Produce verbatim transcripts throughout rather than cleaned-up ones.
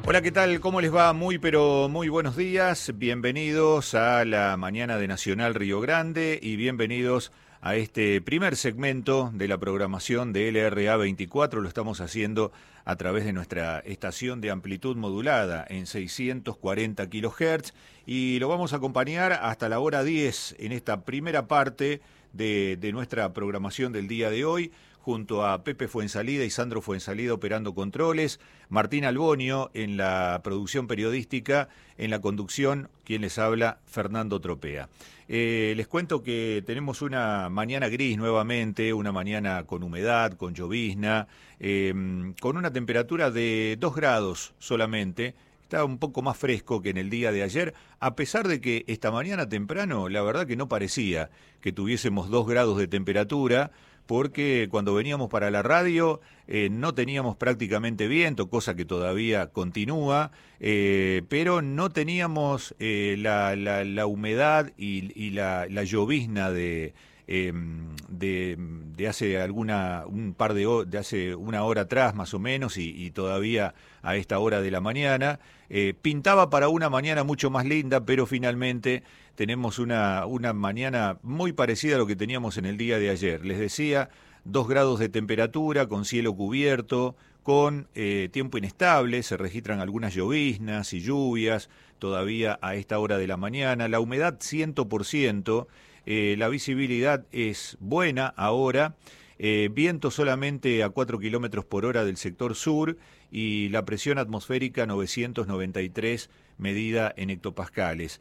Hola, ¿qué tal? ¿Cómo les va? Muy, pero muy buenos días. Bienvenidos a la mañana de Nacional Río Grande y bienvenidos a este primer segmento de la programación de L R A veinticuatro. Lo estamos haciendo a través de nuestra estación de amplitud modulada en seiscientos cuarenta kilohertz y lo vamos a acompañar hasta la hora diez en esta primera parte de, de nuestra programación del día de hoy, junto a Pepe Fuensalida y Sandro Fuensalida operando controles, Martín Albonio en la producción periodística, en la conducción, quien les habla, Fernando Tropea. Eh, les cuento que tenemos una mañana gris nuevamente, una mañana con humedad, con llovizna, eh, con una temperatura de dos grados solamente. Está un poco más fresco que en el día de ayer, a pesar de que esta mañana temprano, la verdad que no parecía que tuviésemos dos grados de temperatura, porque cuando veníamos para la radio eh, no teníamos prácticamente viento, cosa que todavía continúa, eh, pero no teníamos eh, la, la, la humedad y, y la, la llovizna de, eh, de, de hace alguna un par de, de hace una hora atrás más o menos y, y todavía a esta hora de la mañana. Eh, pintaba para una mañana mucho más linda, pero finalmente tenemos una, una mañana muy parecida a lo que teníamos en el día de ayer. Les decía, dos grados de temperatura, con cielo cubierto, con eh, tiempo inestable, se registran algunas lloviznas y lluvias todavía a esta hora de la mañana. La humedad cien por ciento, eh, la visibilidad es buena ahora, eh, viento solamente a cuatro kilómetros por hora del sector sur y la presión atmosférica novecientos noventa y tres medida en hectopascales.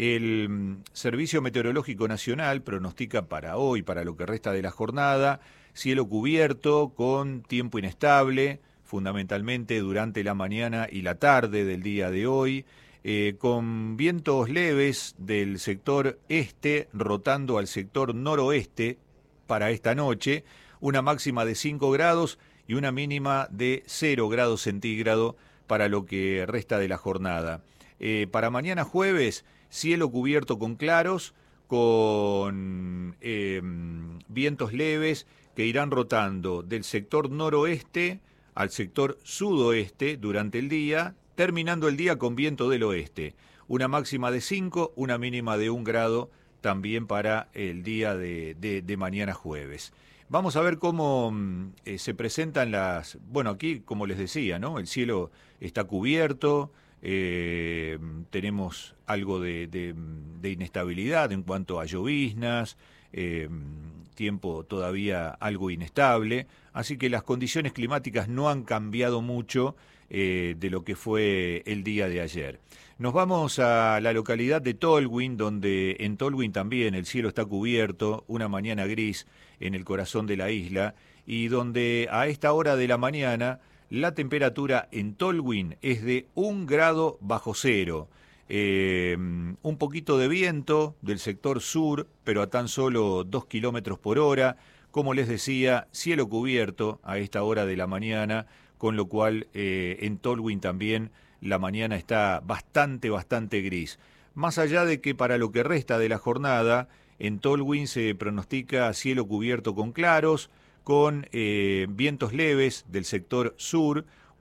El Servicio Meteorológico Nacional pronostica para hoy, para lo que resta de la jornada, cielo cubierto con tiempo inestable, fundamentalmente durante la mañana y la tarde del día de hoy, eh, con vientos leves del sector este rotando al sector noroeste para esta noche, una máxima de cinco grados y una mínima de cero grados centígrados para lo que resta de la jornada. Eh, para mañana jueves, cielo cubierto con claros, con eh, vientos leves que irán rotando del sector noroeste al sector sudoeste durante el día, terminando el día con viento del oeste. Una máxima de cinco, una mínima de un grado también para el día de, de, de mañana jueves. Vamos a ver cómo eh, se presentan las... Bueno, aquí, como les decía, ¿no? El cielo está cubierto, eh, tenemos algo de, de, de inestabilidad en cuanto a lloviznas, eh, tiempo todavía algo inestable, así que las condiciones climáticas no han cambiado mucho eh, de lo que fue el día de ayer. Nos vamos a la localidad de Tolwyn, donde en Tolwyn también el cielo está cubierto, una mañana gris en el corazón de la isla, y donde a esta hora de la mañana la temperatura en Tolwyn es de un grado bajo cero. Eh, un poquito de viento del sector sur, pero a tan solo dos kilómetros por hora. Como les decía, cielo cubierto a esta hora de la mañana, con lo cual eh, en Tolwyn también la mañana está bastante, bastante gris. Más allá de que para lo que resta de la jornada, en Tolwyn se pronostica cielo cubierto con claros, con eh, vientos leves del sector sur,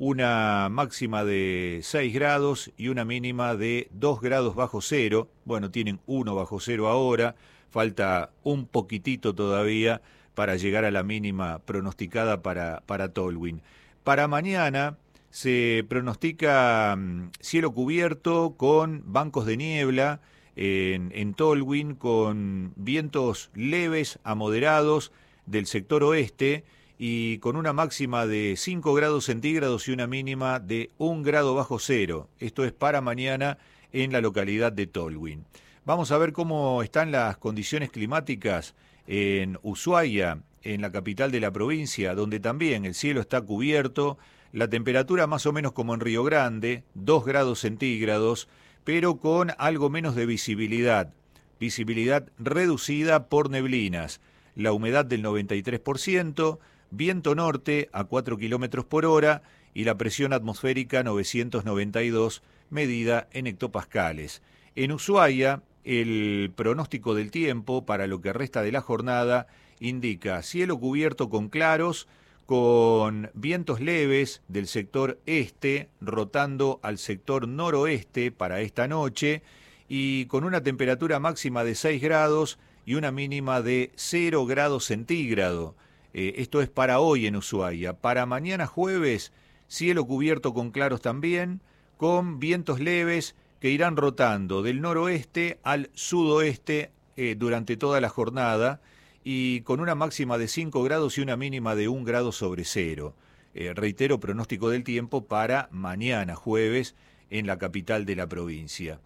una máxima de seis grados y una mínima de dos grados bajo cero. Bueno, tienen uno bajo cero ahora, falta un poquitito todavía para llegar a la mínima pronosticada para, para Tolwyn. Para mañana se pronostica um, cielo cubierto con bancos de niebla en, en Tolwyn, con vientos leves a moderados del sector oeste y con una máxima de cinco grados centígrados y una mínima de un grado bajo cero. Esto es para mañana en la localidad de Tolwyn. Vamos a ver cómo están las condiciones climáticas en Ushuaia, en la capital de la provincia, donde también el cielo está cubierto, la temperatura más o menos como en Río Grande, dos grados centígrados, pero con algo menos de visibilidad, visibilidad reducida por neblinas, la humedad del noventa y tres por ciento, viento norte a cuatro kilómetros por hora y la presión atmosférica novecientos noventa y dos, medida en hectopascales. En Ushuaia, el pronóstico del tiempo para lo que resta de la jornada indica cielo cubierto con claros, con vientos leves del sector este, rotando al sector noroeste para esta noche, y con una temperatura máxima de seis grados y una mínima de cero grados centígrado. Eh, esto es para hoy en Ushuaia. Para mañana jueves, cielo cubierto con claros también, con vientos leves que irán rotando del noroeste al sudoeste eh, durante toda la jornada, y con una máxima de cinco grados y una mínima de un grado sobre cero. Eh, reitero, pronóstico del tiempo para mañana jueves en la capital de la provincia.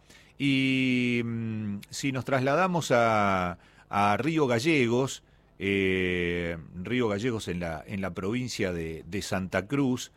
Y mmm, si nos trasladamos a, a Río Gallegos, eh, Río Gallegos en la, en la provincia de, de Santa Cruz,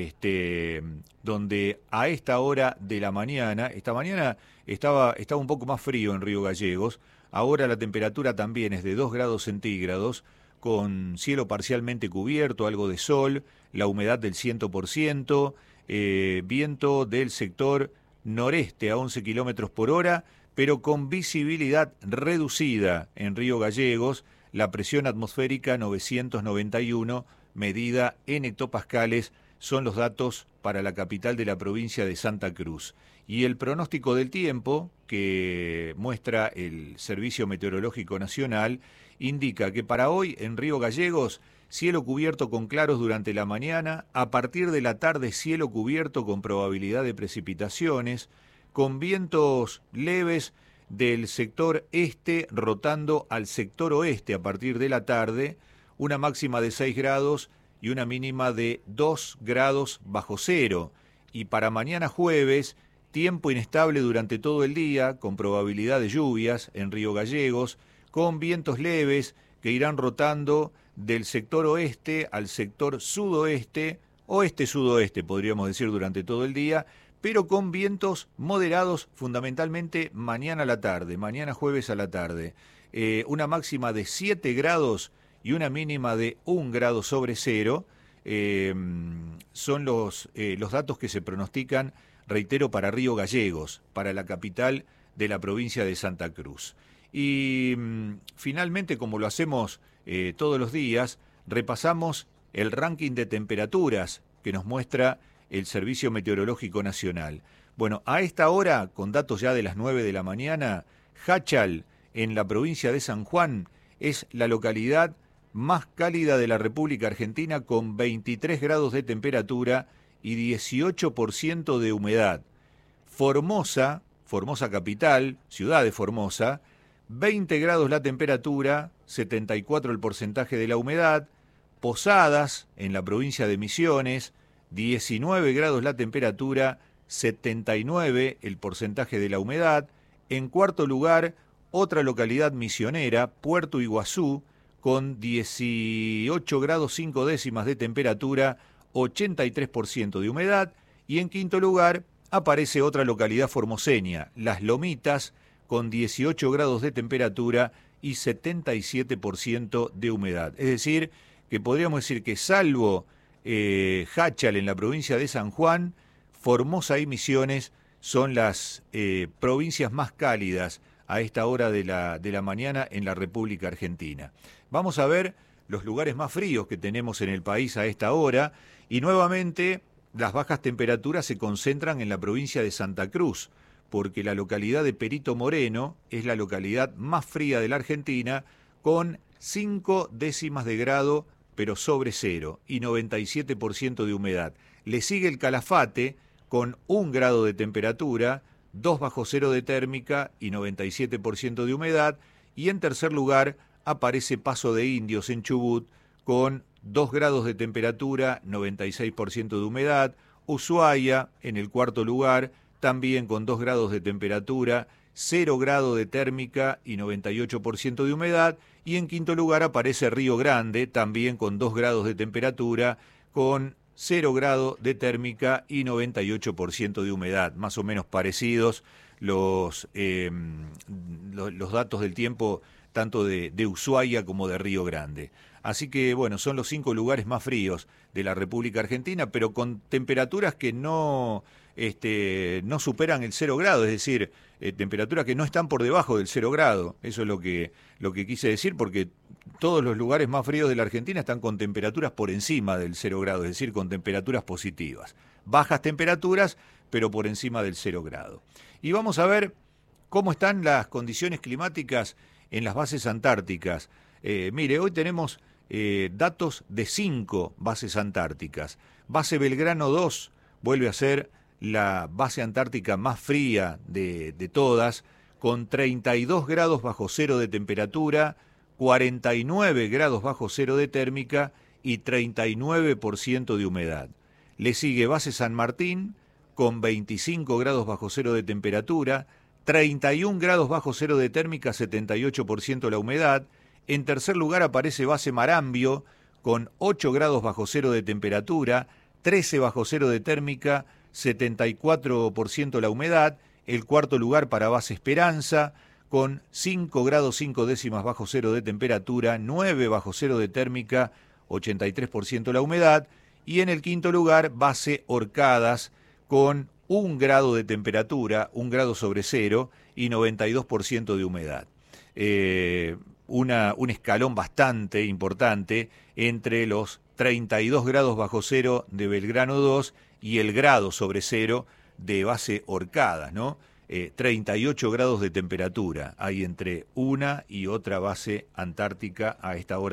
este, donde a esta hora de la mañana, esta mañana estaba, estaba un poco más frío en Río Gallegos. Ahora la temperatura también es de dos grados centígrados, con cielo parcialmente cubierto, algo de sol, la humedad del cien por ciento, eh, viento del sector noreste a once kilómetros por hora, pero con visibilidad reducida en Río Gallegos, la presión atmosférica novecientos noventa y uno, medida en hectopascales, son los datos para la capital de la provincia de Santa Cruz. Y el pronóstico del tiempo que muestra el Servicio Meteorológico Nacional indica que para hoy en Río Gallegos, cielo cubierto con claros durante la mañana, a partir de la tarde cielo cubierto con probabilidad de precipitaciones, con vientos leves del sector este rotando al sector oeste a partir de la tarde, una máxima de seis grados y una mínima de dos grados bajo cero. Y para mañana jueves, tiempo inestable durante todo el día, con probabilidad de lluvias en Río Gallegos, con vientos leves que irán rotando del sector oeste al sector sudoeste, oeste-sudoeste podríamos decir durante todo el día, pero con vientos moderados fundamentalmente mañana a la tarde, mañana jueves a la tarde. Eh, una máxima de siete grados y una mínima de un grado sobre cero, eh, son los, eh, los datos que se pronostican, reitero, para Río Gallegos, para la capital de la provincia de Santa Cruz. Y mmm, finalmente, como lo hacemos eh, todos los días, repasamos el ranking de temperaturas que nos muestra el Servicio Meteorológico Nacional. Bueno, a esta hora, con datos ya de las nueve de la mañana, Jáchal, en la provincia de San Juan, es la localidad más cálida de la República Argentina, con veintitrés grados de temperatura y dieciocho por ciento de humedad. Formosa, Formosa capital, ciudad de Formosa, veinte grados la temperatura, setenta y cuatro el porcentaje de la humedad. Posadas, en la provincia de Misiones, diecinueve grados la temperatura, setenta y nueve el porcentaje de la humedad. En cuarto lugar, otra localidad misionera, Puerto Iguazú, con dieciocho grados cinco décimas de temperatura, ochenta y tres por ciento de humedad. Y en quinto lugar aparece otra localidad formoseña, Las Lomitas, con dieciocho grados de temperatura y setenta y siete por ciento de humedad. Es decir, que podríamos decir que salvo eh, Jáchal en la provincia de San Juan, Formosa y Misiones son las eh, provincias más cálidas a esta hora de la, de la mañana en la República Argentina. Vamos a ver los lugares más fríos que tenemos en el país a esta hora, y nuevamente las bajas temperaturas se concentran en la provincia de Santa Cruz, porque la localidad de Perito Moreno es la localidad más fría de la Argentina, con cinco décimas de grado, pero sobre cero, y noventa y siete por ciento de humedad. Le sigue el Calafate, con un grado de temperatura, dos bajo cero de térmica y noventa y siete por ciento de humedad, y en tercer lugar aparece Paso de Indios en Chubut, con dos grados de temperatura, noventa y seis por ciento de humedad. Ushuaia en el cuarto lugar, también con dos grados de temperatura, cero grado de térmica y noventa y ocho por ciento de humedad. Y en quinto lugar aparece Río Grande, también con dos grados de temperatura, con cero grado de térmica y noventa y ocho por ciento de humedad. Más o menos parecidos los, eh, los, los datos del tiempo tanto de, de Ushuaia como de Río Grande. Así que, bueno, son los cinco lugares más fríos de la República Argentina, pero con temperaturas que no, este, no superan el cero grado, es decir, eh, temperaturas que no están por debajo del cero grado. Eso es lo que, lo que quise decir, porque todos los lugares más fríos de la Argentina están con temperaturas por encima del cero grado, es decir, con temperaturas positivas. Bajas temperaturas, pero por encima del cero grado. Y vamos a ver cómo están las condiciones climáticas en las bases antárticas. Eh, mire, hoy tenemos eh, datos de cinco bases antárticas. Base Belgrano dos vuelve a ser la base antártica más fría de, de todas, con treinta y dos grados bajo cero de temperatura, cuarenta y nueve grados bajo cero de térmica y treinta y nueve por ciento de humedad. Le sigue Base San Martín, con veinticinco grados bajo cero de temperatura, treinta y un grados bajo cero de térmica, setenta y ocho por ciento la humedad. En tercer lugar aparece Base Marambio, con ocho grados bajo cero de temperatura, trece bajo cero de térmica, setenta y cuatro por ciento la humedad. El cuarto lugar para Base Esperanza, con cinco grados cinco décimas bajo cero de temperatura, nueve bajo cero de térmica, ochenta y tres por ciento la humedad. Y en el quinto lugar, Base Orcadas, con un grado de temperatura, un grado sobre cero y noventa y dos por ciento de humedad. Eh, una, un escalón bastante importante entre los treinta y dos grados bajo cero de Belgrano dos y el grado sobre cero de Base Orcadas, ¿no? Eh, treinta y ocho grados de temperatura hay entre una y otra base antártica a esta hora.